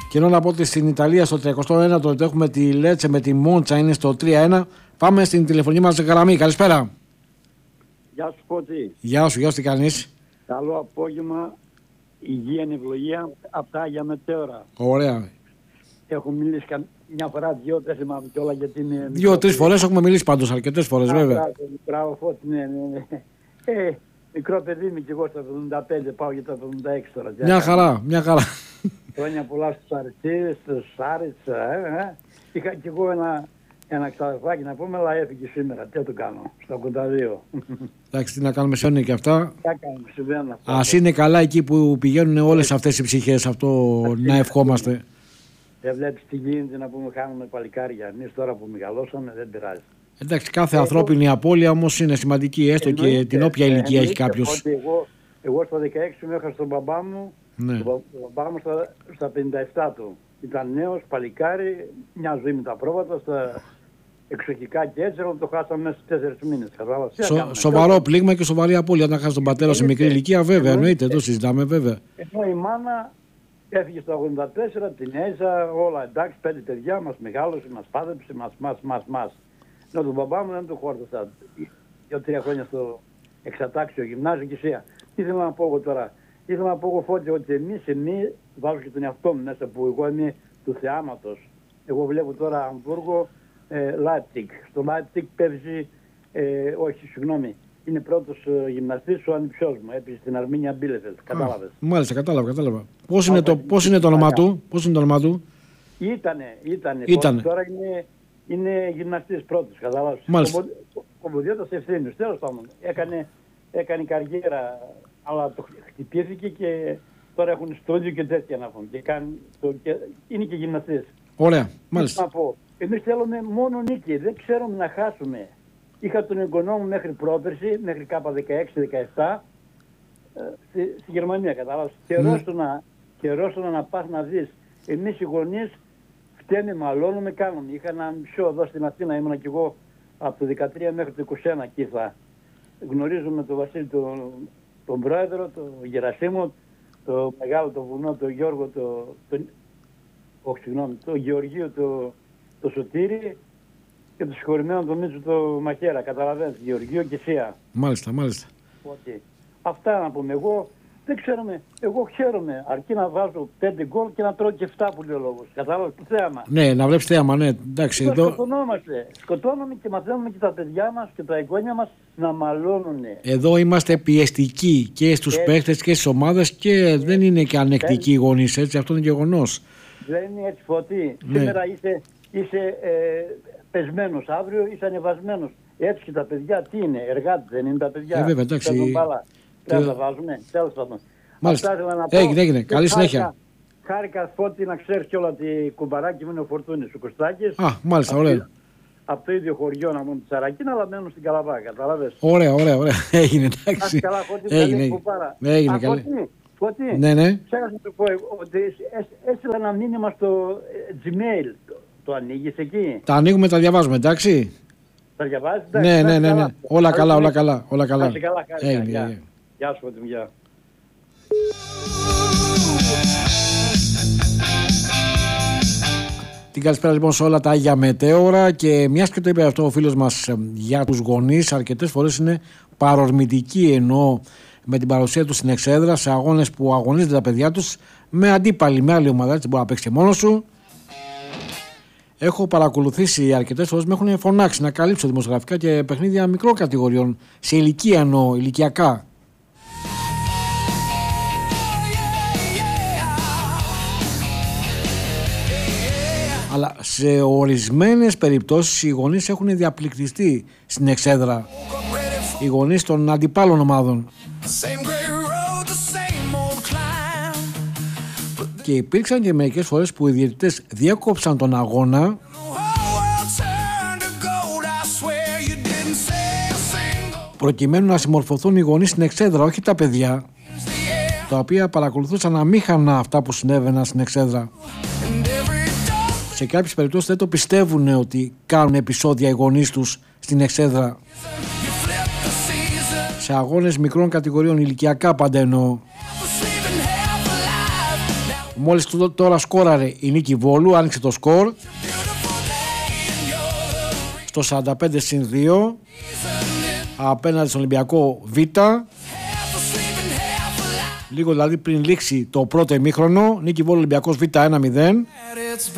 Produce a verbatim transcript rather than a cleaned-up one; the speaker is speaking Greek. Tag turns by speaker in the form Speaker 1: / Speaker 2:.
Speaker 1: Και ενώ να πω ότι στην Ιταλία στο τριακοστό ένατο έχουμε τη Λέτσε με τη Μόντσα, είναι στο τρία ένα. Πάμε στην τηλεφωνική μας γραμμή. Καλησπέρα.
Speaker 2: Γεια σου Φώτη.
Speaker 1: Γεια σου, γεια σου, τι κάνεις?
Speaker 2: Καλό απόγευμα, υγεία και ευλογία από τα Άγια Μετέωρα.
Speaker 1: Ωραία.
Speaker 2: Έχω μιλήσει μια φορά, δυο, δεν θυμάμαι κιόλα γιατί είναι...
Speaker 1: Δύο-τρεις φορές έχουμε μιλήσει πάντως, αρκετές φορές βέβαια.
Speaker 2: Μπράβο, μπράβο Φώτη, ναι, ναι, ναι. Ε, μικρό παιδί είμαι κι εγώ στα εβδομήντα πέντε, πάω για τα εβδομήντα έξι τώρα.
Speaker 1: Μια χαρά, μια χαρά.
Speaker 2: Χρόνια πολλά στους Αριστείδες, στους Άρης, ε, ε. Είχα κι εγώ ένα... Ένα ξαδερφάκι να πούμε, αλλά έφυγε σήμερα. Τι το κάνω, στα ογδόντα δύο.
Speaker 1: Εντάξει, τι να κάνουμε, σώνει και αυτά.
Speaker 2: Τι κάνουμε, συμβαίνουν αυτά.
Speaker 1: Ας είναι καλά εκεί που πηγαίνουν όλες αυτές οι ψυχές, αυτό να ευχόμαστε.
Speaker 2: Δεν βλέπεις τι γίνεται, να πούμε, χάνουμε παλικάρια. Εμείς τώρα που μεγαλώσαμε δεν πειράζει.
Speaker 1: Εντάξει, κάθε εγώ, ανθρώπινη απώλεια όμως είναι σημαντική, έστω εννοείται, και την όποια ηλικία εννοείται, έχει κάποιος.
Speaker 2: Εγώ, εγώ στα δεκαέξι μου έχασα τον μπαμπά μου, ναι. τον μπαμπά μου στα, στα πενήντα επτά του. Ήταν νέος, παλικάρι, μια ζωή με τα πρόβατα, στα εξοχικά και έτσι, το χάσαμε μέσα στους τέσσερις μήνες.
Speaker 1: Σο, σοβαρό πλήγμα και σοβαρή απώλεια όταν χάσει τον πατέρα σε μικρή ηλικία, βέβαια, εννοείται, το συζητάμε βέβαια.
Speaker 2: Ενώ η μάνα έφυγε στο ογδόντα τέσσερα, την έζα, όλα εντάξει, πέντε παιδιά, μας μεγάλωσε, μας πάδεψε, μας, μας, μας, μας. Ενώ τον μπαμπά μου δεν τον χόρτασα. Δύο-τρία χρόνια στο εξατάξιο γυμνάζιο και σία. Τι ήθελα να πω εγώ τώρα. Ήθελα να πω εγώ Φώτη ότι εμείς, εμείς, βάζω και τον εαυτό μου μέσα που εγώ είμαι του θεάματος. Εγώ βλέπω τώρα Αμβούργο, ε, Λάιπτσιγκ. Στο Λάιπτσιγκ παίζει, ε, όχι συγγνώμη, είναι πρώτος ε, γυμναστής ο ανιψιός μου, έπαιζε στην Αρμίνια Μπίλεφελτ, κατάλαβες.
Speaker 1: Μάλιστα, κατάλαβα, κατάλαβα. Πώς είναι, το, πώς είναι το όνομα του, πώς είναι το όνομα του?
Speaker 2: Ήτανε, ήτανε.
Speaker 1: ήτανε.
Speaker 2: Τώρα είναι, είναι γυμναστής πρώτος, κατάλαβες.
Speaker 1: Μάλιστα.
Speaker 2: Κομμωδιώτας ευθύνης, τέλος πάντων. Έκανε, έκανε καριέρα, αλλά το χτυπήθηκε και τώρα έχουν στούντιο και τέτοια να πούμε. Και κάνει, το, και, είναι και γυμναστής.
Speaker 1: Ωραία, μάλιστα.
Speaker 2: Να πω, εμείς θέλουμε μόνο νίκη, δεν ξέρουμε να χάσουμε. Είχα τον εγγονό μου μέχρι πρόπερση, μέχρι κάπα δεκαέξι δεκαεπτά, ε, στη, στη Γερμανία, κατάλαβες. Mm. Καιρός να, να πας να δεις. Εμείς οι γονείς φταίνε, μαλώνουμε, κάνουμε. Είχα ένα μισό εδώ στην Αθήνα, ήμουνα κι εγώ από το δεκατρία μέχρι το είκοσι ένα εκεί θα γνωρίζουμε τον Βασίλη, τον, τον πρόεδρο, τον Γερασίμο, το μεγάλο το βουνό, τον Γιώργο, το, το, όχι συγγνώμη, το Γεωργείο, το, το Σωτήρι και το συγχωρημένο τον Μίτσο το Μαχαίρα, καταλαβαίνεις, Γεωργείο και Σία.
Speaker 1: Μάλιστα, μάλιστα.
Speaker 2: Okay. Αυτά να πούμε. Εγώ δεν ξέρουμε, εγώ χαίρομαι αρκεί να βάζω πέντε γκολ και να τρώω και εφτά που λέει ο λόγος. Κατάλαβες το θέαμα.
Speaker 1: Ναι, να βλέπεις θέαμα, ναι. Εντάξει, εδώ...
Speaker 2: Σκοτωνόμαστε. Σκοτώνουμε και μαθαίνουμε και τα παιδιά μας και τα εγγόνια μας να μαλώνουν.
Speaker 1: Εδώ είμαστε πιεστικοί και στους ε... παίχτες και στις ομάδες και ε... δεν είναι και ανεκτικοί οι γονείς, έτσι, αυτό είναι γεγονός.
Speaker 2: Δεν είναι έτσι Φώτη.
Speaker 1: Ναι.
Speaker 2: Σήμερα είσαι, είσαι ε, πεσμένος, αύριο είσαι ανεβασμένος. Έτσι και τα παιδιά τι είναι, εργάτες δεν είναι τα παιδιά.
Speaker 1: Ε, βέβαια, εντάξει.
Speaker 2: Πρέπει να τα βάζουμε, τέλος πάντων.
Speaker 1: Μάλιστα. Έγινε, έγινε. Καλή συνέχεια.
Speaker 2: Χάρηκα Φώτη να ξέρεις κιόλα ότι κουμπαράκι μου είναι ο Φορτούνης, ο Κωστάκης.
Speaker 1: Α, μάλιστα, ωραία.
Speaker 2: Από το ίδιο χωριό να μου τη Σαρακίνα, αλλά μένω στην Καλαβά, κατάλαβες.
Speaker 1: Ωραία, ωραία, ωραία. Έγινε, εντάξει.
Speaker 2: Καλά, Φώτη,
Speaker 1: έγινε, έγινε. έγινε
Speaker 2: Α,
Speaker 1: καλή.
Speaker 2: Φώτη, Φώτη,
Speaker 1: ναι, ναι.
Speaker 2: Ξέχασα να του πω ότι έστειλα ένα μήνυμα στο Gmail. Το, το ανοίγεις εκεί.
Speaker 1: Τα ανοίγουμε, τα διαβάζουμε, εντάξει.
Speaker 2: Τα διαβάζεις,
Speaker 1: εντάξει. Ναι, ναι, ναι, ναι. Όλα καλά, όλα καλά. Όλα καλά.
Speaker 2: καλά
Speaker 1: έγινε, έγινε.
Speaker 2: Γεια σου, Φώτη, γεια.
Speaker 1: Την καλησπέρα λοιπόν σε όλα τα Άγια Μετέωρα και μιας και το είπε αυτό ο φίλος μας για τους γονείς, αρκετές φορές είναι παρορμητικοί ενώ με την παρουσία τους στην εξέδρα σε αγώνες που αγωνίζονται τα παιδιά τους με αντίπαλη, με άλλη ομάδα, έτσι μπορεί να παίξει μόνος σου. Έχω παρακολουθήσει αρκετές φορές, με έχουν φωνάξει να καλύψω δημοσιογραφικά και παιχνίδια μικρών κατηγοριών, σε ηλικία εννοώ, ηλικιακά. Αλλά σε ορισμένες περιπτώσεις οι γονείς έχουν διαπληκτιστεί στην εξέδρα. Οι γονείς των αντιπάλων ομάδων. Και υπήρξαν και μερικές φορές που οι διαιτητές διέκοψαν τον αγώνα προκειμένου να συμμορφωθούν οι γονείς στην εξέδρα, όχι τα παιδιά, τα οποία παρακολουθούσαν αμήχανα αυτά που συνέβαιναν στην εξέδρα. Σε κάποιες περιπτώσεις δεν το πιστεύουν ότι κάνουν επεισόδια οι γονείς τους στην εξέδρα. Σε αγώνες μικρών κατηγοριών, ηλικιακά πάντα εννοώ. Μόλις τώρα σκόραρε η Νίκη Βόλου, άνοιξε το σκορ στο σαράντα πέντε συν δύο απέναντι στον Ολυμπιακό Β. Λίγο δηλαδή πριν λήξει το πρώτο ημίχρονο, Νίκη Βόλου Ολυμπιακός Β ένα μηδέν.